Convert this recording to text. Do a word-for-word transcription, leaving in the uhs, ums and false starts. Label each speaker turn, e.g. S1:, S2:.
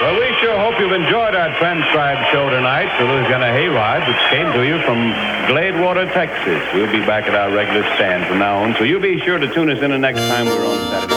S1: Well, we sure hope you've enjoyed our transcribed show tonight, the Louisiana Hayride, which came to you from Gladewater, Texas. We'll be back at our regular stand from now on, so you be sure to tune us in the next time we're on Saturday.